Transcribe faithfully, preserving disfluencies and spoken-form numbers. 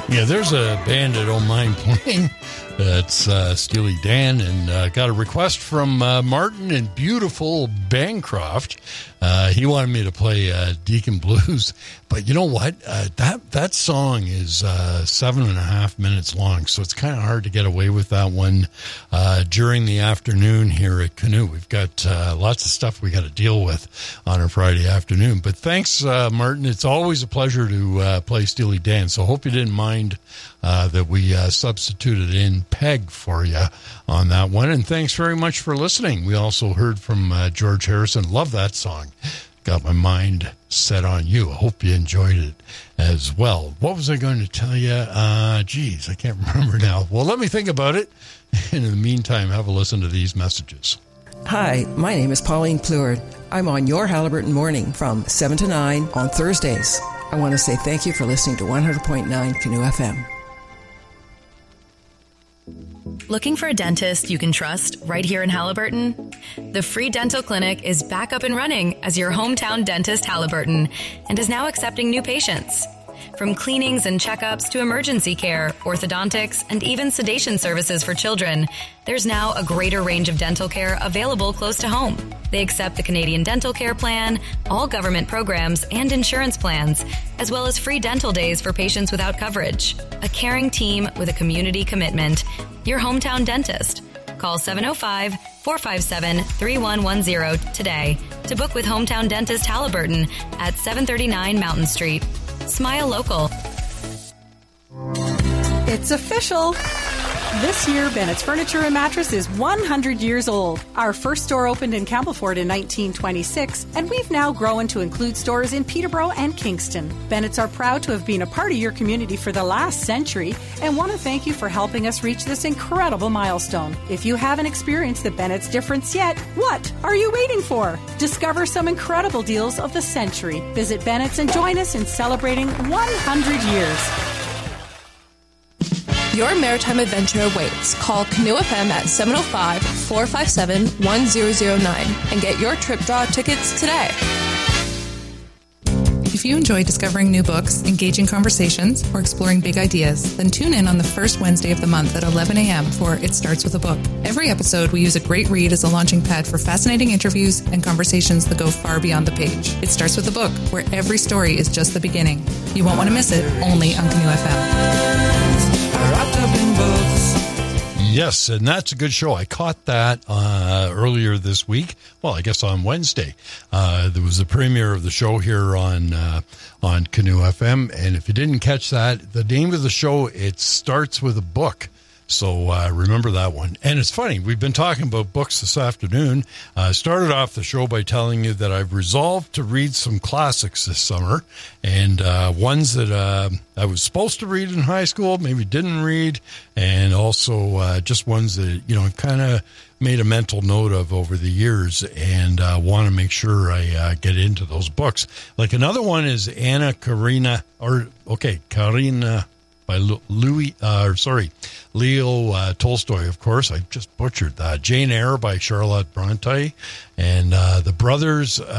Yeah, there's a band I don't mind playing. That's uh, Steely Dan, and uh, got a request from uh, Martin in beautiful Bancroft. Uh, he wanted me to play uh, Deacon Blues, but you know what? Uh, that that song is uh, seven and a half minutes long, so it's kind of hard to get away with that one uh, during the afternoon here at Canoe. We've got uh, lots of stuff we got to deal with on a Friday afternoon. But thanks, uh, Martin. It's always a pleasure to uh, play Steely Dan, so hope you didn't mind uh, that we uh, substituted in Peg for you on that one. And thanks very much for listening. We also heard from uh, George Harrison. Love that song. Got my mind set on you. I hope you enjoyed it as well. What was I going to tell you? Uh, geez, I can't remember now. Well, let me think about it. And in the meantime, have a listen to these messages. Hi, my name is Pauline Pleward. I'm on your Halliburton Morning from seven to nine on Thursdays. I want to say thank you for listening to one hundred point nine Canoe F M. Looking for a dentist you can trust right here in Halliburton? The Free Dental Clinic is back up and running as your hometown dentist, Halliburton, and is now accepting new patients. From cleanings and checkups to emergency care, orthodontics, and even sedation services for children, there's now a greater range of dental care available close to home. They accept the Canadian Dental Care Plan, all government programs and insurance plans, as well as free dental days for patients without coverage. A caring team with a community commitment. Your hometown dentist. Call seven oh five, four five seven, three one one zero today to book with Hometown Dentist Halliburton at seven thirty-nine Mountain Street. Smile local. It's official. This year, Bennett's Furniture and Mattress is one hundred years old. Our first store opened in Campbellford in nineteen twenty-six, and we've now grown to include stores in Peterborough and Kingston. Bennett's are proud to have been a part of your community for the last century and want to thank you for helping us reach this incredible milestone. If you haven't experienced the Bennett's difference yet, what are you waiting for? Discover some incredible deals of the century. Visit Bennett's and join us in celebrating one hundred years. Your maritime adventure awaits. Call Canoe F M at seven oh five, four five seven, one zero zero nine and get your trip draw tickets today. If you enjoy discovering new books, engaging conversations, or exploring big ideas, then tune in on the first Wednesday of the month at eleven a.m. for It Starts With a Book. Every episode, we use a great read as a launching pad for fascinating interviews and conversations that go far beyond the page. It Starts With a Book, where every story is just the beginning. You won't want to miss it, only on Canoe F M. Yes, and that's a good show. I caught that uh, earlier this week. Well, I guess on Wednesday. Uh, there was the premiere of the show here on uh, on Canoe F M. And if you didn't catch that, the name of the show, It Starts With a Book. So uh, remember that one. And it's funny, we've been talking about books this afternoon. I uh, started off the show by telling you that I've resolved to read some classics this summer, and uh, ones that uh, I was supposed to read in high school, maybe didn't read, and also uh, just ones that, you know, kind of made a mental note of over the years, and uh, want to make sure I uh, get into those books. Like another one is Anna Karenina, or, okay, Karenina, by Louis, uh, sorry, Leo uh, Tolstoy, of course. I just butchered that. Jane Eyre by Charlotte Bronte, and uh, The Brothers. Uh,